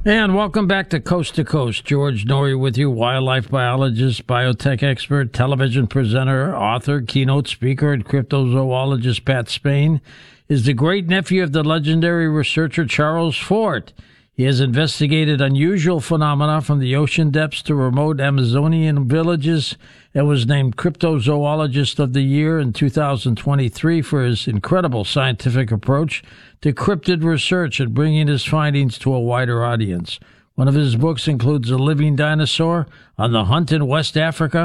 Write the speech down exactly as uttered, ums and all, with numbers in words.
And welcome back to Coast to Coast. George Noory with you, wildlife biologist, biotech expert, television presenter, author, keynote speaker, and cryptozoologist Pat Spain is the great-nephew of the legendary researcher Charles Fort. He has investigated unusual phenomena from the ocean depths to remote Amazonian villages and was named Cryptozoologist of the Year in two thousand twenty-three for his incredible scientific approach to cryptid research and bringing his findings to a wider audience. One of his books includes A Living Dinosaur, On the Hunt in West Africa,